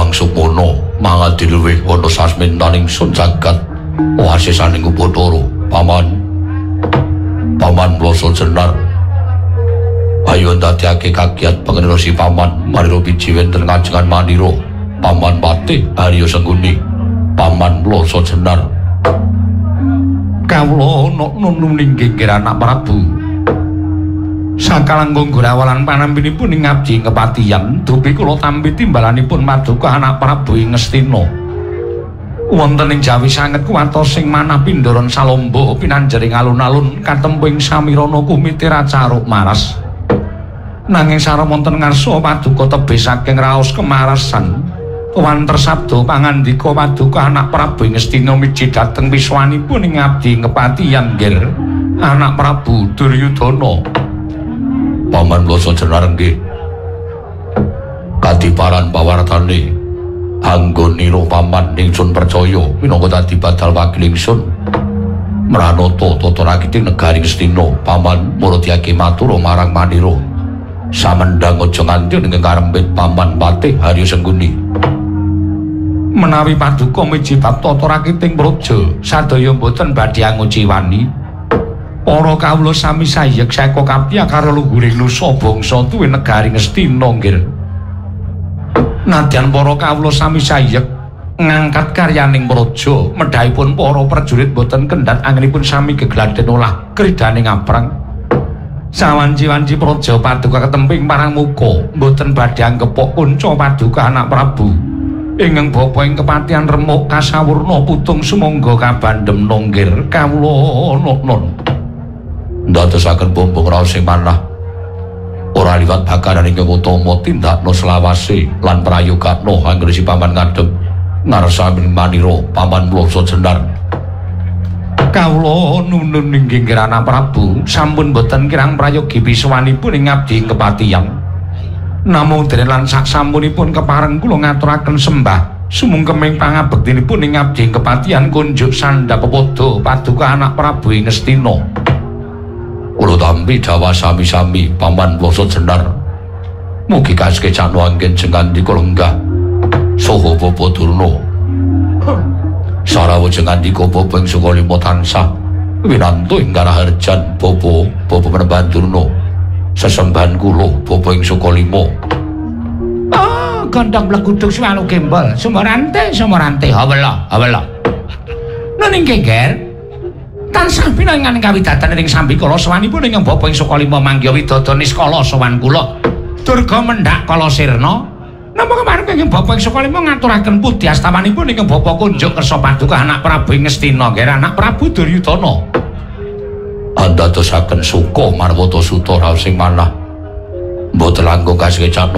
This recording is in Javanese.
Timbang Supono mangan diluwih ana sasmintaning sun jagat oasisaning Bathara paman Mloso Jenar ayo ndadekake kagiat pangeran si paman marira biji wenten ngajengan manira paman Patih Arya Sengguni paman Mloso Jenar kawula nun inggih anak Prabu sakalangkung gurawalan panampinipun ing abdi kepatihan dupi kula tampi timbalanipun Paduka anak Prabu ing Ngastina wonten ing Jawi sanget kuwatos sing manah Pindaran Salomba pinanjering alun-alun katemping samirana kumiti Racaruk Maras nanging sareng wonten ngarsa Paduka tebih saking raos kemarasan wanter sabda pangandika Paduka anak Prabu ing Ngastina miji dhateng wiswanipun ing abdi kepatihan nggih anak Prabu Duryudana Paman Mloso Jenar nggih kadiparan pawartane anggonira paman ingsun percaya minangka dadi badal wakil ingsun mranata tata rakiting negari Ngastina paman murudyake matur marang manira samendang aja nganti ing karempit paman Patih Arya Sengguni menawi Paduka miji bab tata rakiting praja sadaya boten badhe anguci wani para kawula sami sayek saka kapya karo luhuring nusa bangsa tuwin negari Ngastina nggih. Nadyan para kawula sami sayek ngangkat karyaning praja, medhahipun para prajurit boten kendhat anginipun sami gegladen olah kridaning aprang. Sawanci-wanci praja Paduka ketemping parang muka, boten badhe anggepok kunca Paduka anak Prabu. Ingkang bapa ing kepatihan remuk kasawurna putung sumangga kabandhem nonggir kawula nun. Ndadosaken bombong raos sing manah ora liwat bakaran ingkang utama tindakna selawase lan prayogakna anggresi paman ngadhep ngarsaning manira paman Mloso Jenar kawula nuwun inggih anak Prabu sampun boten kirang prayogi biswanipun ing abdi kepatihan namung dene lan saksampunipun kepareng kula ngaturaken sembah sumungkeming pangabektinipun ing abdi kepatihan kunjuk sandhapepada Paduka anak Prabu ing Ngastina kula tampi dawa sami-sami paman Mloso Jenar mugi kasekecana anggen jengandika lenggah saha Bapa Durna sarawa jengandika Bapa ing Sukalima tansah winantu ing karaharjan Bapa Panembahan Durna sesembahan kula Bapa ing Sukalima gondhong blegudug swanu gembol sumorante hawela nun inggih ger tansah pinangan kawidatan ing sambikala sawanipun ing Bapa ing Sukalima mangya widodha niskala sawan kula durga mendhak kala sirna napa kemarin ing Bapa ing Sukalima ngaturaken pudi astamanipun ing Bapa kunjuk kersa Paduka anak Prabu ing Ngastina nggih anak Prabu Duryudana andadosaken suka marwata suta raos sing manah mboten langkung kasekecana